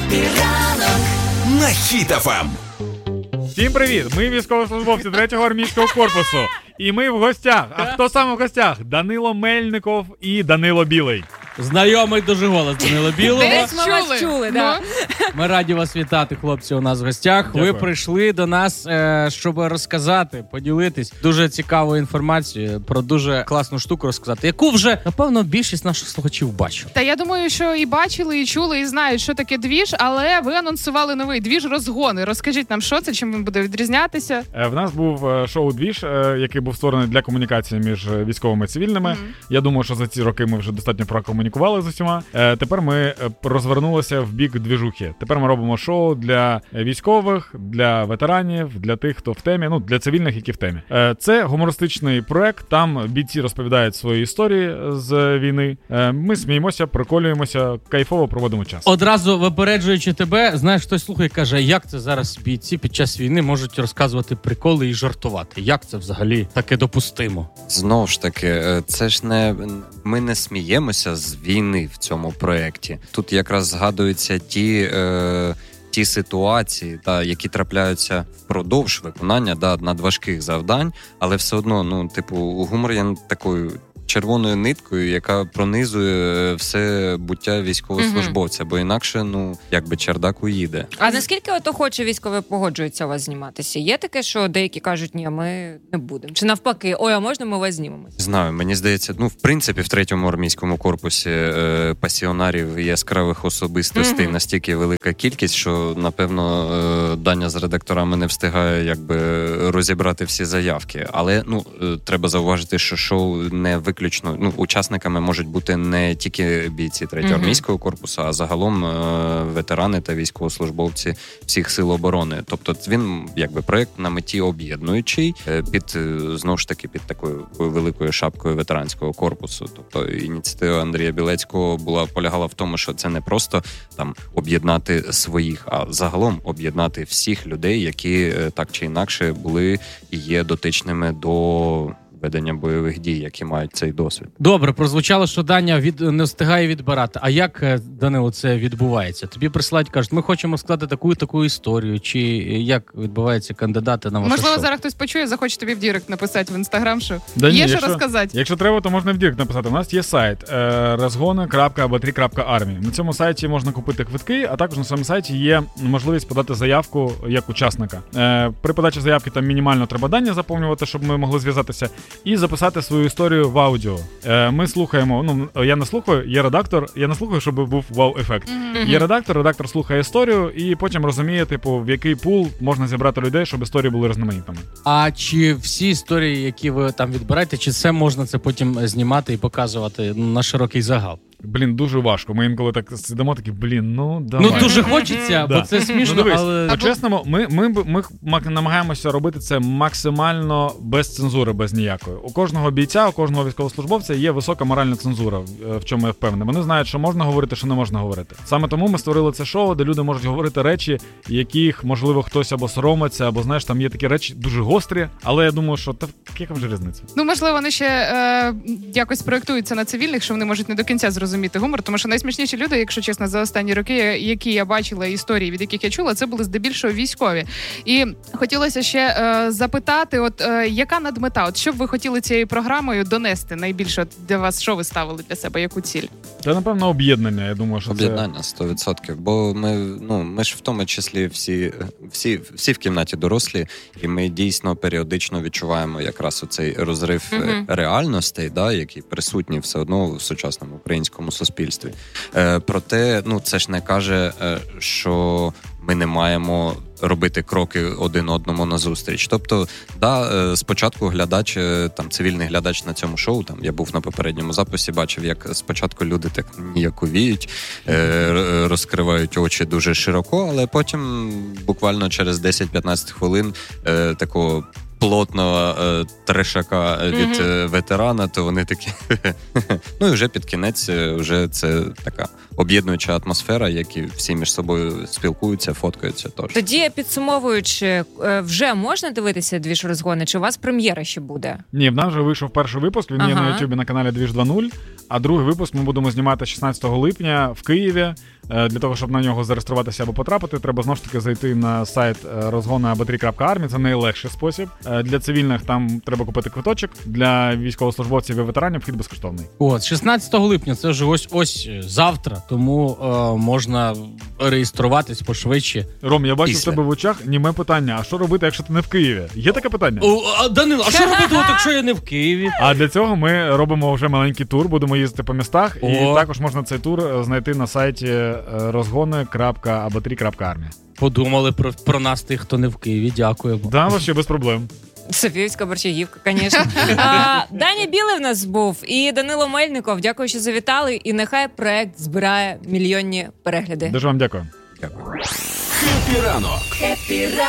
ранок на Хіт FM. Всім привіт! Ми військовослужбовці 3-го армійського корпусу. І ми в гостях. А хто саме в гостях? Данило Мельников і Данило Білий. Знайомий дуже голос Данила Білого. Десь ми вас чули, да. Ми раді вас вітати, хлопці, у нас в гостях. Дякую. Ви прийшли до нас, щоб розказати, поділитись дуже цікавою інформацією, про дуже класну штуку розказати, яку вже, напевно, більшість наших слухачів бачили. Та я думаю, що і бачили, і чули, і знають, що таке двіж, але ви анонсували новий двіж «Розгони». Розкажіть нам, що це, чим він буде відрізнятися? В нас був шоу «Двіж», який був створений для комунікації між військовими і цивільними. Я думаю, що за ці роки ми вже достатньо прокомунікували з усіма. Тепер ми розвернулися в бік двіжухи. Тепер ми робимо шоу для військових, для ветеранів, для тих, хто в темі, ну, для цивільних, які в темі. Це гумористичний проект, там бійці розповідають свої історії з війни. Ми сміємося, приколюємося, кайфово проводимо час. Одразу випереджуючи тебе, знаєш, хтось слухає і каже, як це зараз бійці під час війни можуть розказувати приколи і жартувати? Як це взагалі таке допустимо? Знову ж таки, це ж не... Ми не сміємося з війни в цьому проєкті. Тут якраз згадуються ті ситуації, які трапляються впродовж виконання надважких завдань, але все одно, гумор є такою червоною ниткою, яка пронизує все буття військовослужбовця, бо інакше, чердак уїде. А наскільки охоче військові погоджуються у вас зніматися? Є таке, що деякі кажуть, ні, ми не будемо? Чи навпаки, ой, а можна ми вас знімемо? Знаю, мені здається, в принципі, в 3-му армійському корпусі пасіонарів і яскравих особистостей настільки велика кількість, що, напевно, Даня з редакторами не встигає розібрати всі заявки. Але, треба зауважити, що шоу не виключно, учасниками можуть бути не тільки бійці 3-го армійського корпусу, а загалом ветерани та військовослужбовці всіх сил оборони. Тобто він, проєкт на меті об'єднуючий знову ж таки, під такою великою шапкою ветеранського корпусу. Тобто ініціатива Андрія Білецького полягала в тому, що це не просто об'єднати своїх, а загалом об'єднати всіх людей, які так чи інакше були і є дотичними до ведення бойових дій, які мають цей досвід. Добре, прозвучало, що Даня не встигає відбирати. А як, Данило, це відбувається? Тобі присилають, кажуть, ми хочемо складати таку історію, чи як відбуваються кандидати на ваше Можливо, шоу? зараз хтось почує, захоче тобі в дірект написати в Інстаграм, що Да є ні, що розказати. Якщо треба, то можна в дірект написати. У нас є сайт розгони.aba3.army. На цьому сайті можна купити квитки, а також на своєму сайті є можливість подати заявку як учасника. При подачі заявки там мінімально треба дані заповнювати, щоб ми могли зв'язатися, і записати свою історію в аудіо. Ми слухаємо, я не слухаю, є редактор, я не слухаю, щоб був вау-ефект. Є редактор слухає історію і потім розуміє, в який пул можна зібрати людей, щоб історії були різноманітними. А чи всі історії, які ви там відбираєте, чи це можна потім знімати і показувати на широкий загал? Дуже важко. Ми інколи так сидимо, такі, давай. Дуже хочеться, бо це смішно, але... По-чесному, ми намагаємося робити це максимально без цензури, без ніякої. У кожного бійця, у кожного військовослужбовця є висока моральна цензура, в чому я впевнений. Вони знають, що можна говорити, що не можна говорити. Саме тому ми створили це шоу, де люди можуть говорити речі, яких, можливо, хтось або соромиться, або, знаєш, там є такі речі дуже гострі, але я думаю, що яка вже різниця? Можливо, вони ще якось проєктуються на цивільних, що вони можуть не до кінця зрозуміти гумор, тому що найсмішніші люди, якщо чесно, за останні роки, які я бачила, історії, від яких я чула, це були здебільшого військові. І хотілося ще запитати, яка надмета? Що б ви хотіли цією програмою донести найбільше для вас, що ви ставили для себе, яку ціль? Це, напевно, об'єднання, я думаю, що об'єднання, 100%. Бо ми ж в тому числі всі в кімнаті дорослі, і ми дійсно періодично відчуваємо якраз оцей розрив реальностей, які присутні все одно в сучасному українському суспільстві. Проте, це ж не каже, що ми не маємо робити кроки один одному назустріч. Тобто, спочатку глядач, цивільний глядач на цьому шоу, я був на попередньому записі, бачив, як спочатку люди так ніяковіють, розкривають очі дуже широко, але потім буквально через 10-15 хвилин такого плотного трешака від ветерана, то вони такі... І вже під кінець вже це така об'єднуюча атмосфера, які всі між собою спілкуються, фоткаються. Тож. Тоді, підсумовуючи, вже можна дивитися «Двіж розгони», чи у вас прем'єра ще буде? Ні, в нас вже вийшов перший випуск, він є на Ютубі на каналі «Двіж 2.0», а другий випуск ми будемо знімати 16 липня в Києві. Для того, щоб на нього зареєструватися або потрапити, треба знову ж таки зайти на сайт rozgona.aba3.army. Це найлегший спосіб. Для цивільних там треба купити квиточок, для військовослужбовців і ветеранів вхід безкоштовний. От, 16 липня, це вже ось завтра, тому можна реєструватись пошвидше. Ром, я бачу в тебе в очах німе питання, а що робити, якщо ти не в Києві? Є таке питання? Данило, а що робити, якщо я не в Києві? А для цього ми робимо вже маленький тур, будемо їздити по містах, і також можна цей тур знайти на сайті rozgoni.aba3.army. Подумали про нас, тих, хто не в Києві. Дякуємо. Да, вообще без проблем. Софіївська борщагівка, звісно. Даня Білий в нас був і Данило Мельников. Дякую, що завітали. І нехай проект збирає мільйонні перегляди. Дуже вам дякую. Хеппі ранок.